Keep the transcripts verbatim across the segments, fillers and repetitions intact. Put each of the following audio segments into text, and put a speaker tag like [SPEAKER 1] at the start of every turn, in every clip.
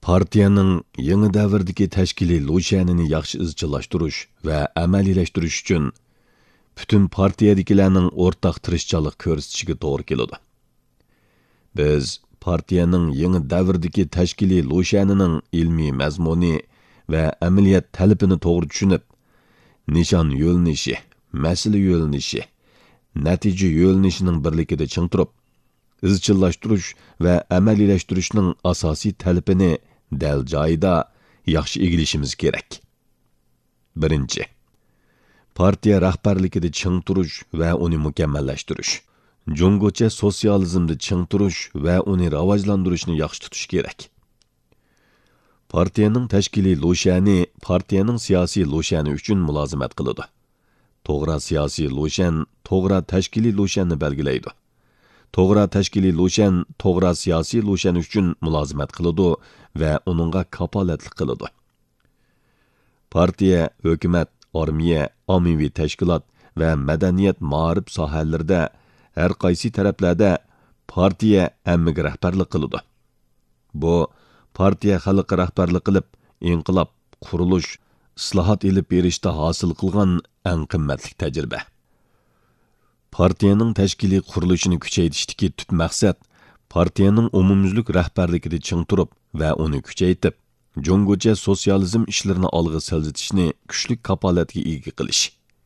[SPEAKER 1] Partiyaning yangi davrdagi tashkiliy lo'shanini yaxshi izchillashtirish va amaliylashtirish uchun butun partiyadagilarning o'rtaq tirishchilik ko'rsatishiga to'g'ri keladi. Biz partiyaning yangi davrdagi tashkiliy lo'shanining ilmiy mazmuni va amaliyat talabini to'g'ri tushunib, nishon yo'linishi, masala yo'linishi, natija yo'linishining birligida ching turib, izchillashtirish va amaliyashtirishning asosiy talabini dal joyida yaxshi egilishimiz kerak. Birinchi, partiya rahbarligida ching turish va uni mukammallashtirish. Jungocha sotsializmda ching turish va uni rivojlantirishni yaxshi tutish kerak. Partiyaning tashkiliy lo'shani partiyaning siyosiy lo'shani uchun mulozimat qiladi. To'g'ri siyosiy lo'shan to'g'ri tashkiliy lo'shanni belgilaydi. To'g'ri tashkiliy lo'shan to'g'ri siyosiy lo'shan uchun mulozimat qiladi va uningga kapolatlik qiladi. Partiya, hukumat, armiya, ommaviy tashkilot va madaniyat ma'rif sohalarida har qaysi taraflarda partiya hammaga rahbarlik qiladi. Bu partiya xalq rahbarlik qilib, inqilob, qurilish, islohot elib berishda hosil qilgan eng qimmatli tajriba. Partiyaning tashkiliy qurilishini kuchaytirishdagi tub maqsad partiyaning umumyuzlik rahbarligida ching turib va uni kuchaytib, jungocha sotsializm ishlarini olg'a siljitishni kuchli kapolatga ega qilish.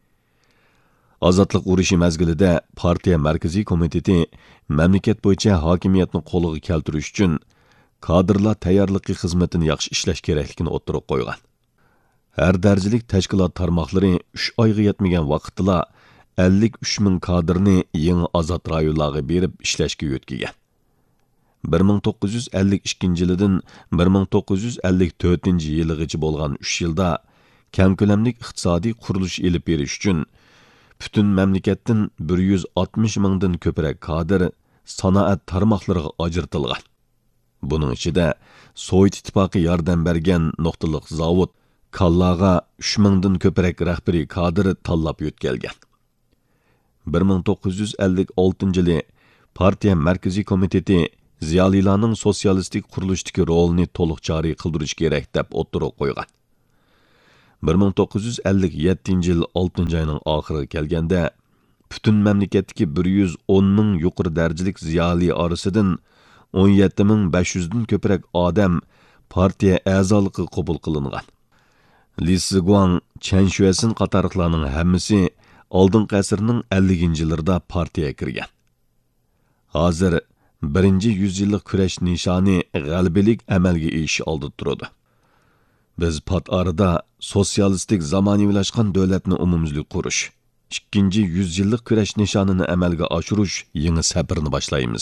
[SPEAKER 1] Ozodlik urushi mazgilida partiya markaziy komiteti mamlakat bo'yicha hokimiyatni qo'lga keltirish uchun kadrlar tayyorligi xizmatini yaxshi ishlash kerakligini o'ttirib qo'ygan. Har darajalik tashkilot tarmoqlari uch oyga yetmagan vaqtda ellik uch ming kadrni yangi azod rayonlarga berib ishlashga yo'tkigan. bir ming to'qqiz yuz ellik ikkinchi yildan bir ming to'qqiz yuz ellik to'rtinchi yilgacha bo'lgan uch yilda keng ko'lamli iqtisodiy qurilish elib berish uchun butun mamlakatdan bir yuz oltmish mingdan ko'proq kadr sanoat tarmoqlariga ajratilgan. Buning ichida Sovet ittifoqi yordam bergan nuqtaliq zavod Kallaga uch mingdan ko'proq rahbariy kadr tanlab o'tkazilgan. bir ming to'qqiz yuz ellik oltinchi yili partiya markaziy komiteti ziyolilarning sotsialistik qurilishdagi rolini to'liq joriy qildirish kerak deb o'ttirib qo'ygan. bir ming to'qqiz yuz ellik yettinchi yil oltinchi oyning oxiriga kelganda butun mamlakatdagi bir yuz o'n ming yuqori darajalik ziyoli orasidan o'n yetti ming besh yuz dan ko'proq odam partiya a'zoligi qabul qilingan. Li Siguang, Chen Shuesin qatorliqlarning hammasi oldingi asrning elliginchi yillarida partiyaga kirgan. Hozir birinchi yuz yillik kurash nishoni g'alabalik amalga oshish oldida turadi. Biz pat arada sotsialistik zamonaviylashgan davlatni umumyuzlik qurish, ikkinchi yuz yillik kurash nishonini amalga oshirish yangi sabrni boshlaymiz.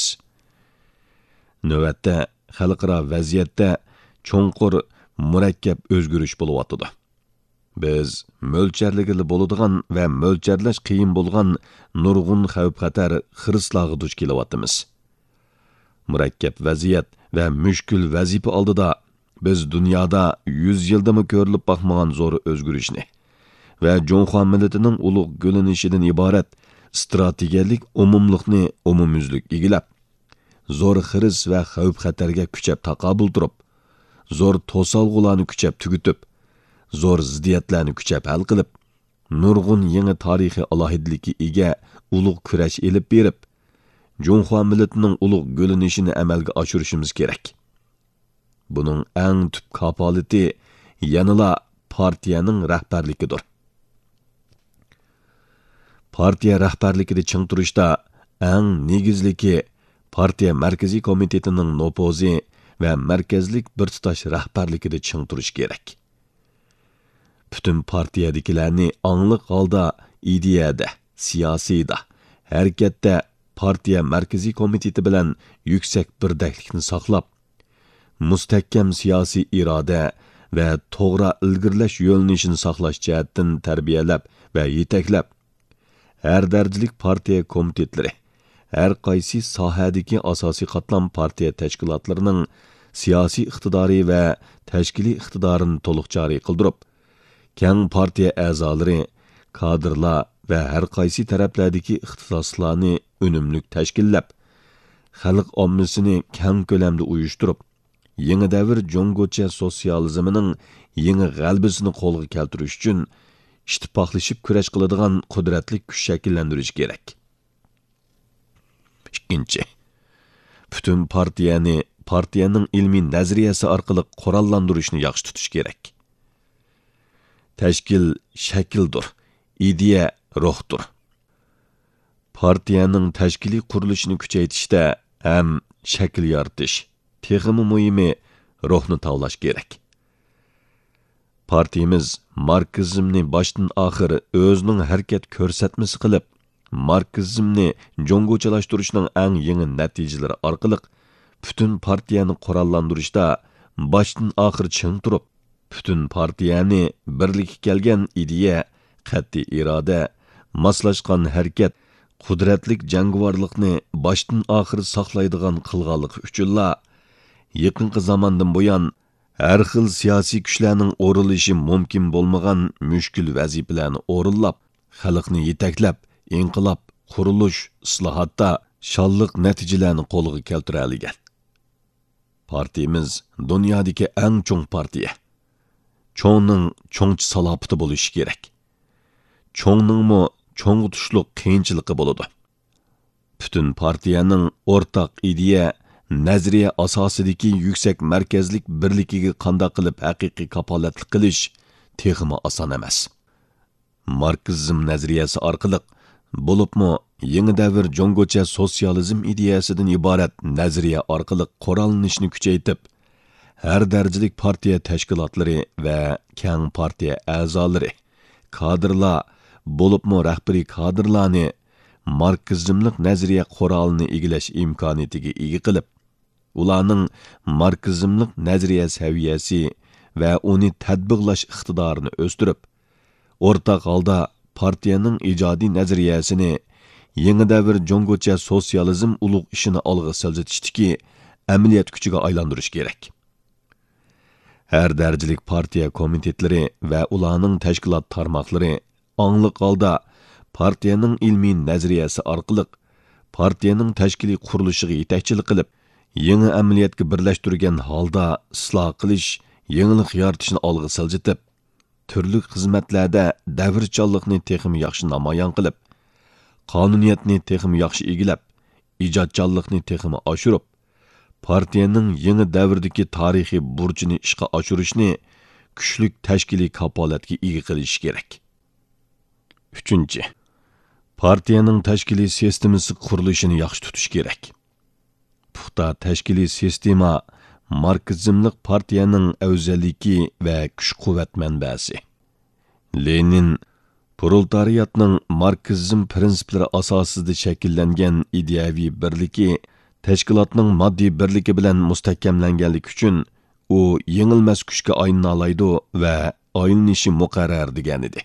[SPEAKER 1] Navbatda xalqaro vaziyatda cho'nqur murakkab o'zgarish bo'layotdi. Biz mo'lcharligili bo'ladigan va mo'lcharlash qiyin bo'lgan nurg'un xavf-xatar xirislarga duch kelyapmiz. Murakkab vaziyat va mushkul vazifa oldida biz dunyoda yuz yildami ko'rilib boqmagan zo'r o'zgarishni va Jonxo millatining ulug' gulinishidan iborat strategiyalik umumlikni umumyuzlik egilab, zo'r xiris va xavf-xatarga kuchab taqobil turib, zo'r to'solg'ularni kuchab tugutib, zo'r ziddiyatlarni kuchab hal qilib, nurg'un yangi tarixiy alohidlikka ega ulug' kurash elib berib, Jonxo millatining ulug' gulinishini amalga oshirishimiz kerak. Buning eng tub kapolati yanala partiyaning rahbarligidir. Partiya rahbarligida ching turishda eng negizligi partiya markaziy komitetining nopozi va markazlik bir tutash rahbarligida ching turish kerak. Butun partiyadagilarni angliq holda ideyada, siyosiyda, harakatda partiya markaziy komiteti bilan yuksak birdaklikni saqlab, mustahkam siyosiy iroda va to'g'ri ilgirlash yo'linishini saqlash jihatdan tarbiyalab va yetaklab, har darajalik partiya komitetlari, har qaysi sohadagi asosiy qatlam partiya tashkilotlarining siyosiy iqtidori va tashkiliy iqtidorini to'liq joriy qildirib, keng partiya a'zolari, kadrlar va har qaysi taraflardagi ixtisoslarni unumli tashkillab, xalq ommasini keng ko'lamda uyushtirib, yangi davr Jongocha sotsializmining yangi g'albisini qo'lga keltirish uchun ittifoqlashib kurash qiladigan qudratli kuch shakllantirish kerak. Ikkinchi, butun partiyani partiyaning ilmiy nazariyasi orqali qurollantirishni yaxshi tutish kerak. Tashkil shakldir, ideya ruhdir. Partiyaning tashkiliy qurilishini kuchaytirishda ham shakl yaratish, texmi muhimi ruhni tavlash kerak. Partiyamiz marksizmni boshdan oxir o'zining harakat ko'rsatmasi qilib, marksizmni jongochilashtirishning eng yangi natijalari orqali butun partiyani qurollantirishda boshdan oxir ching turib, butun partiyani birlikka kelgan ideya, qat'iy iroda, moslashgan harakat, qudratlik jangovarlikni boshdan oxir saqlaydigan qilganlik uchunla yaqinqi zamondan buyon har xil siyosiy kuchlarning o'rilishi mumkin bo'lmagan mushkul vazifalarni o'rinlab, xalqni yetaklab, inqilob, qurilish, islohotda shonliq natijalarni qo'lga keltira olgan. Partiyamiz dunyodagi eng cho'ng partiya. Cho'ngning cho'ngchi salobati bo'lishi kerak. Cho'ngningmi cho'ng tushliq qiyinchiligi bo'ladi. Butun partiyaning o'rtaq ideya, nazariya asosidagi yuksak markazlik birligiga qanday qilib haqiqiy kapolatlik qilish texmi oson emas. Marksizm nazariyasi orqali bo'libmi yangi davr jongocha sotsializm ideyasidan iborat nazariya orqali qurollanishni kuchaytirib, har darajalik partiya tashkilotlari va keng partiya a'zolari, kadrlar bo'libmi rahbariy kadrlarni marksizmlik nazariya qurolini egilash imkoniyatiga ega qilib, ularning marksizmlik nazariya saviyasi va uni tatbiqlash iqtidorini o'stirib, o'rtaq holda partiyaning ijodiy nazariyasini yangi davr jongocha sotsializm ulug' ishini olg'a siljitishdiki amaliyot kuchiga aylantirish kerak. Har darajalik partiya komitetlari va ularning tashkilot tarmoqlari angliq holda partiyaning ilmiy nazariyasi orqali partiyaning tashkiliy qurilishiga yetakchilik qilib, yangi amaliyotga birlashtirgan holda isloh qilish, yangilik yaratishni olg'a siljitib, turli xizmatlarda davrchanlikni texmi yaxshi namoyon qilib, qonuniyatni texmi yaxshi egilab, ijodchanlikni texmi oshirib, partiyaning yangi davrdagi tarixiy burchini ishga oshirishni kuchli tashkiliy kapolatga ega qilish kerak. Uchinchi, partiyaning tashkiliy sistemasi qurilishini yaxshi tutish kerak. Puxta tashkiliy sistema marksizmlik partiyaning afzalligi va kuch-quvvat manbasi. Lenin proletariyatning marksizm prinsiplari asosida shakllangan ideyaviy birligi tashkilotning moddiy birligi bilan mustahkamlanganligi uchun u yengilmas kuchga aylana oladi va aylanishi muqarrar degan edi.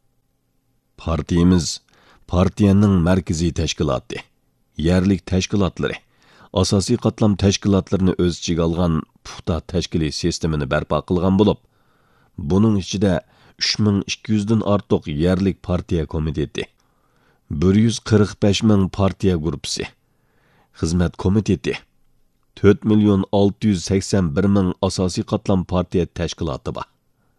[SPEAKER 1] Partiyamiz partiyaning markaziy tashkiloti, yerlik tashkilotlari, asosiy qatlam tashkilotlarini o'z ichiga olgan puxta tashkiliy sistemani barpo qilgan bo'lib, buning ichida uch ming ikki yuz dan ortiq yerlik partiya komiteti, bir yuz qirq besh ming partiya guruhi, xizmat komiteti, to'rt million olti yuz sakson bir ming asosiy qatlam partiya tashkiloti bor.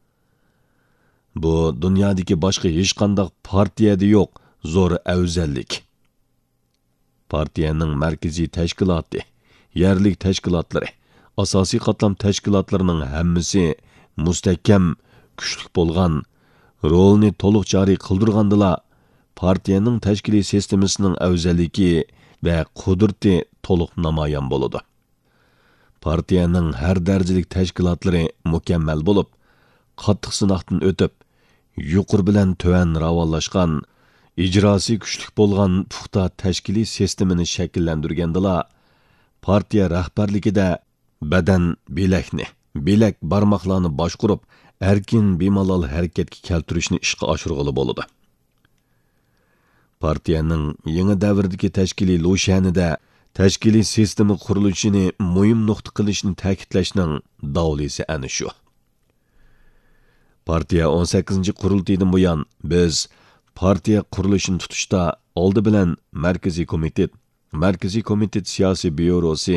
[SPEAKER 1] Bu dunyodagi boshqa hech qanday partiyada yo'q zo'r afzallik. Partiyaning markaziy tashkiloti, yerlik tashkilotlari, asosiy qatlam tashkilotlarining hammasi mustahkam, kuchli bo'lgan, rolni to'liq joriy qildirgandila partiyaning tashkiliy sistemasining afzalligi va qudrati to'liq namoyon bo'ladi. Partiyaning har darajalik tashkilotlari mukammal bo'lib, qattiq sinoqdan o'tib, yuqur bilan tuvan ravonlashgan, ijrosi kuchli bo'lgan puxta tashkiliy sistemini shakllantirgandila partiya rahbarligida badan bilakni, bilak barmoqlarni boshqurib, erkin bemalol harakatga keltirishni ishga oshirg'ili bo'ladi. Partiyaning yangi davrdagi tashkiliy lo'shanida tashkiliy sistema qurilishini muhim nuqta qilishni ta'kidlashning davlisi ana shu. Partiya o'n sakkizinchi qurultaydan buyon biz partiya qurilishini tutishda oldi bilan Markaziy komitet, Markaziy komitet siyosiy byurosi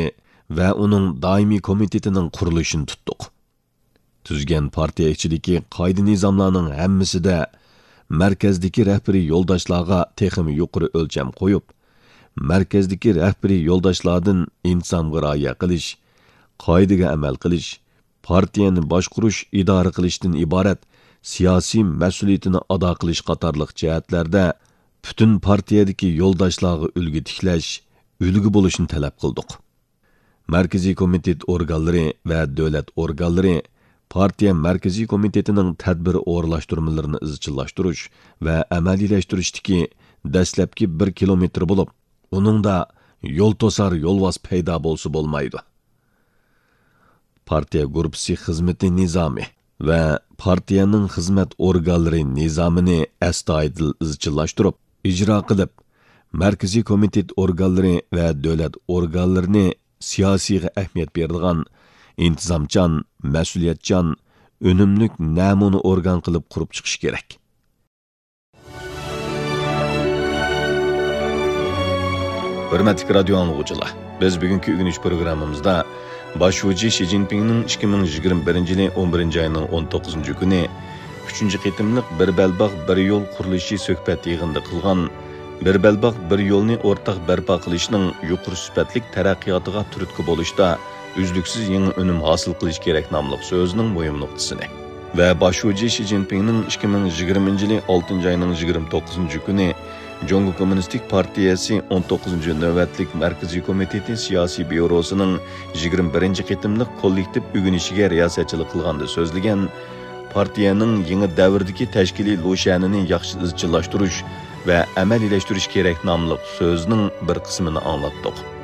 [SPEAKER 1] va uning doimiy komitetining qurilishini tutdik. Tuzgan partiya ichidagi qoida nizomlarning hammasida markazdagi rahbariy yo'ldoshlarga texmi yuqori o'lcham qo'yib, markazdagi rahbariy yo'ldoshlardan intizomga rioya qilish, qoidaga amal qilish, partiyani boshqarish, idora qilishdan iborat siyosiy mas'uliyatini ado qilish qatorliq jihatlarda butun partiyadagi yo'ldoshlarga ulgu tiklash, ulgu bo'lishni talab qildik. Markaziy komitet organlari va davlat organlari partiya markaziy komitetining tadbir o'rinlashtirmalarini izchillashtirish va amaliylashtirish dastlabki bir kilometr bo'lib, uningda yo'l to'sar yo'lvoz paydo bo'lsa bo'lmaydi. Partiya guruhi xizmati nizomi va partiyaning xizmat organlari nizomini astoydil izchillashtirib, ijro qilib, markaziy komitet organlari va davlat organlarini siyosiyga ahamiyat beradigan intizomchan, mas'uliyatchan, unumlik namuna organ qilib qurib chiqish kerak. Hurmatli radio anglag'uchilar, biz bugungi o'rganish programmamizda Boshlovchi Xi Jinpingning ikki ming yigirma birinchi yil o'n birinchi oyning o'n to'qqizinchi kuni uchinchi qitimliq bir balbaq bir yo'l qurilishi suhbat yig'inida qilgan bir balbaq bir yo'lni o'rtaq barpo qilishning yuqori sifatlik taraqqiyotiga turtki bo'lishda uzluksiz yangi unum hosil qilish kerak nomli so'zining muhim nuqtasini va boshlovchi Xi Jinpingning ikki ming yigirmanchi yil oltinchi oyning yigirma to'qqizinchi kuni Jongo Kommunistik Partiyasi o'n to'qqizinchi navbatlik Markaziy komiteti siyosiy byurosining yigirma birinchi qitimliq kollektiv o'ginishiga riyosatchilik qilganda so'zlagan partiyaning yangi davrdagi tashkiliy lo'shanini yaxshi izchillashtirish va amaliylashtirish kerak nomli so'zning bir qismini anglatdik.